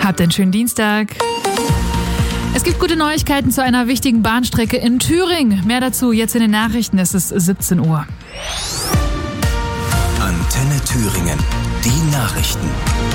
Habt einen schönen Dienstag. Es gibt gute Neuigkeiten zu einer wichtigen Bahnstrecke in Thüringen. Mehr dazu jetzt in den Nachrichten. Es ist 17 Uhr. Antenne Thüringen. Die Nachrichten.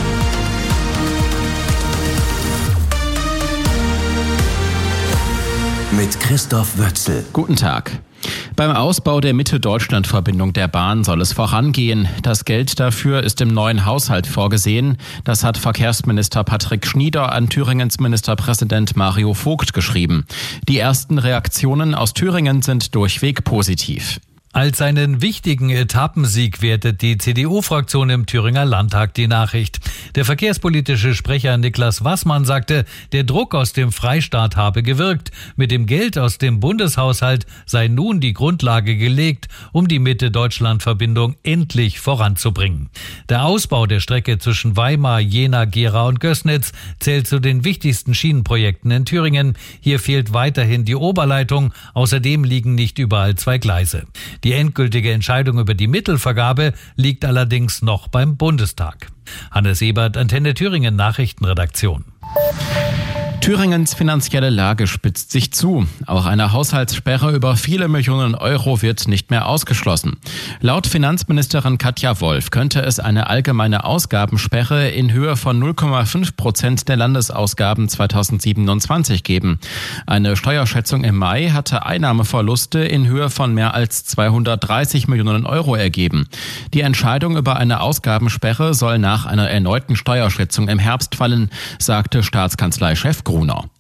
Mit Christoph Wötzel. Guten Tag. Beim Ausbau der Mitte-Deutschland-Verbindung der Bahn soll es vorangehen. Das Geld dafür ist im neuen Haushalt vorgesehen. Das hat Verkehrsminister Patrick Schnieder an Thüringens Ministerpräsident Mario Vogt geschrieben. Die ersten Reaktionen aus Thüringen sind durchweg positiv. Als einen wichtigen Etappensieg wertet die CDU-Fraktion im Thüringer Landtag die Nachricht. Der verkehrspolitische Sprecher Niklas Wassmann sagte, der Druck aus dem Freistaat habe gewirkt. Mit dem Geld aus dem Bundeshaushalt sei nun die Grundlage gelegt, um die Mitte-Deutschland-Verbindung endlich voranzubringen. Der Ausbau der Strecke zwischen Weimar, Jena, Gera und Gößnitz zählt zu den wichtigsten Schienenprojekten in Thüringen. Hier fehlt weiterhin die Oberleitung. Außerdem liegen nicht überall 2 Gleise. Die endgültige Entscheidung über die Mittelvergabe liegt allerdings noch beim Bundestag. Hannes Ebert, Antenne Thüringen Nachrichtenredaktion. Thüringens finanzielle Lage spitzt sich zu. Auch eine Haushaltssperre über viele Millionen Euro wird nicht mehr ausgeschlossen. Laut Finanzministerin Katja Wolf könnte es eine allgemeine Ausgabensperre in Höhe von 0,5% der Landesausgaben 2027 geben. Eine Steuerschätzung im Mai hatte Einnahmeverluste in Höhe von mehr als 230 Millionen Euro ergeben. Die Entscheidung über eine Ausgabensperre soll nach einer erneuten Steuerschätzung im Herbst fallen, sagte Staatskanzleichef Gruner.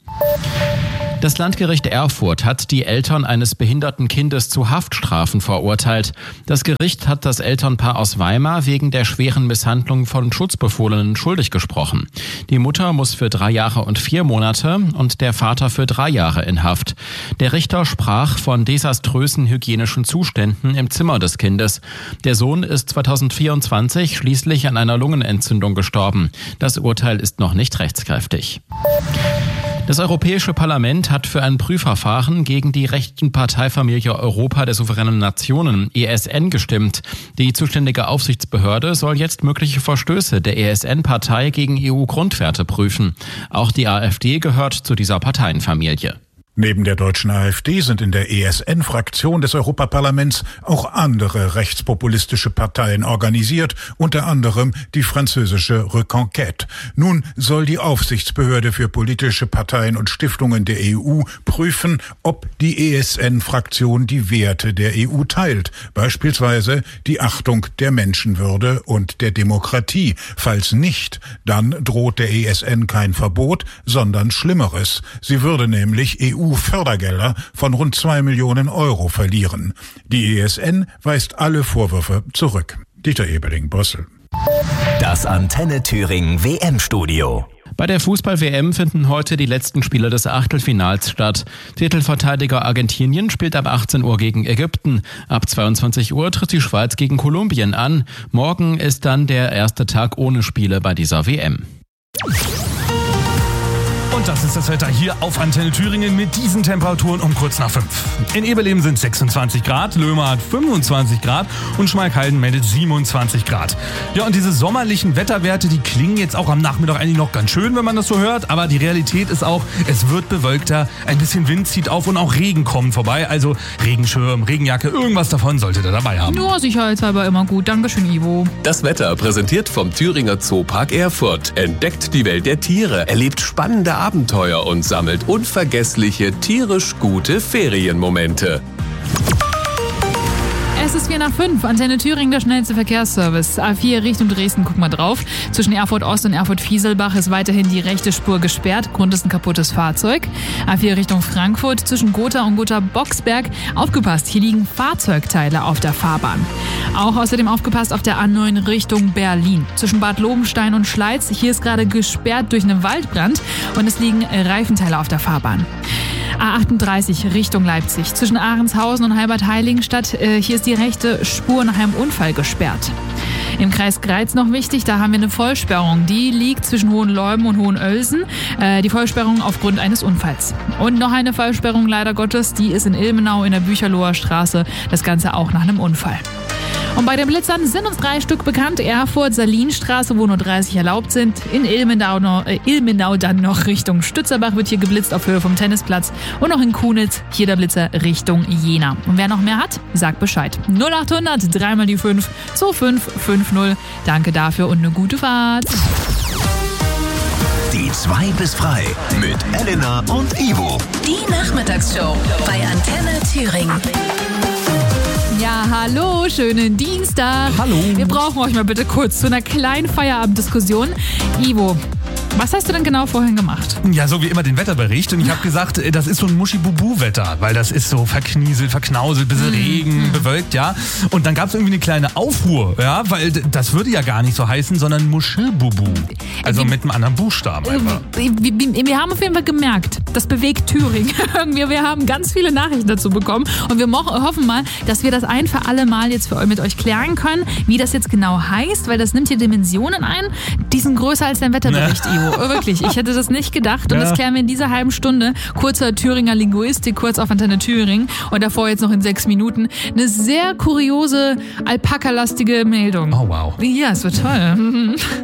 Das Landgericht Erfurt hat die Eltern eines behinderten Kindes zu Haftstrafen verurteilt. Das Gericht hat das Elternpaar aus Weimar wegen der schweren Misshandlung von Schutzbefohlenen schuldig gesprochen. Die Mutter muss für 3 Jahre und 4 Monate und der Vater für 3 Jahre in Haft. Der Richter sprach von desaströsen hygienischen Zuständen im Zimmer des Kindes. Der Sohn ist 2024 schließlich an einer Lungenentzündung gestorben. Das Urteil ist noch nicht rechtskräftig. Das Europäische Parlament hat für ein Prüfverfahren gegen die rechten Parteifamilie Europa der souveränen Nationen, ESN, gestimmt. Die zuständige Aufsichtsbehörde soll jetzt mögliche Verstöße der ESN-Partei gegen EU-Grundwerte prüfen. Auch die AfD gehört zu dieser Parteienfamilie. Neben der deutschen AfD sind in der ESN-Fraktion des Europaparlaments auch andere rechtspopulistische Parteien organisiert, unter anderem die französische Reconquête. Nun soll die Aufsichtsbehörde für politische Parteien und Stiftungen der EU prüfen, ob die ESN-Fraktion die Werte der EU teilt, beispielsweise die Achtung der Menschenwürde und der Demokratie. Falls nicht, dann droht der ESN kein Verbot, sondern Schlimmeres. Sie würde nämlich EU-Fördergelder von rund 2 Millionen Euro verlieren. Die ESN weist alle Vorwürfe zurück. Dieter Eberling, Brüssel. Das Antenne Thüringen WM-Studio. Bei der Fußball-WM finden heute die letzten Spiele des Achtelfinals statt. Titelverteidiger Argentinien spielt ab 18 Uhr gegen Ägypten. Ab 22 Uhr tritt die Schweiz gegen Kolumbien an. Morgen ist dann der erste Tag ohne Spiele bei dieser WM. Und das ist das Wetter hier auf Antenne Thüringen mit diesen Temperaturen um kurz nach 5. In Eberleben sind 26 Grad, Löhmer hat 25 Grad und Schmalkalden meldet 27 Grad. Ja, und diese sommerlichen Wetterwerte, die klingen jetzt auch am Nachmittag eigentlich noch ganz schön, wenn man das so hört. Aber die Realität ist auch, es wird bewölkter, ein bisschen Wind zieht auf und auch Regen kommt vorbei. Also Regenschirm, Regenjacke, irgendwas davon solltet ihr dabei haben. Nur sicherheitshalber immer gut. Dankeschön, Ivo. Das Wetter präsentiert vom Thüringer Zoopark Erfurt. Entdeckt die Welt der Tiere, erlebt spannende Abenteuer und sammelt unvergessliche, tierisch gute Ferienmomente. Es ist 4:05. Antenne Thüringen, der schnellste Verkehrsservice. A4 Richtung Dresden, guck mal drauf. Zwischen Erfurt Ost und Erfurt Fieselbach ist weiterhin die rechte Spur gesperrt. Grund ist ein kaputtes Fahrzeug. A4 Richtung Frankfurt zwischen Gotha und Gotha-Boxberg. Aufgepasst, hier liegen Fahrzeugteile auf der Fahrbahn. Auch außerdem aufgepasst auf der A9 Richtung Berlin. Zwischen Bad Lobenstein und Schleiz. Hier ist gerade gesperrt durch einen Waldbrand und es liegen Reifenteile auf der Fahrbahn. A38 Richtung Leipzig. Zwischen Ahrenshausen und Halbert-Heiligenstadt. Hier ist die rechte Spur nach einem Unfall gesperrt. Im Kreis Greiz noch wichtig, da haben wir eine Vollsperrung. Die liegt zwischen Hohenleuben und Hohenölsen. Die Vollsperrung aufgrund eines Unfalls. Und noch eine Vollsperrung leider Gottes, die ist in Ilmenau in der Bücherloher Straße. Das Ganze auch nach einem Unfall. Und bei den Blitzern sind uns 3 Stück bekannt. Erfurt, Salinstraße, wo nur 30 erlaubt sind. In Ilmenau dann noch Richtung Stützerbach wird hier geblitzt auf Höhe vom Tennisplatz. Und noch in Kunitz, hier der Blitzer Richtung Jena. Und wer noch mehr hat, sagt Bescheid. 0800 3 mal die 5 2550. Danke dafür und eine gute Fahrt. Die 2 bis frei mit Elena und Ivo. Die Nachmittagsshow bei Antenne Thüringen. Ja, hallo, schönen Dienstag. Hallo. Wir brauchen euch mal bitte kurz zu einer kleinen Feierabenddiskussion. Ivo, was hast du denn genau vorhin gemacht? Ja, so wie immer den Wetterbericht. Und ich habe gesagt, das ist so ein Muschi-Bubu-Wetter, weil das ist so verknieselt, verknauselt, bisschen Regen, bewölkt, ja. Und dann gab es irgendwie eine kleine Aufruhr, ja, weil das würde ja gar nicht so heißen, sondern Muschi-Bubu. Also mit einem anderen Buchstaben einfach. Wir haben auf jeden Fall gemerkt, das bewegt Thüringen. Wir haben ganz viele Nachrichten dazu bekommen und wir hoffen mal, dass wir das ein für alle Mal jetzt mit euch klären können, wie das jetzt genau heißt, weil das nimmt hier Dimensionen ein, die sind größer als dein Wetterbericht, Ivo. Wirklich, ich hätte das nicht gedacht und das klären wir in dieser halben Stunde. Kurzer Thüringer Linguistik, kurz auf Antenne Thüringen und davor jetzt noch in 6 Minuten eine sehr kuriose, alpaka-lastige Meldung. Oh wow. Ja, es wird toll.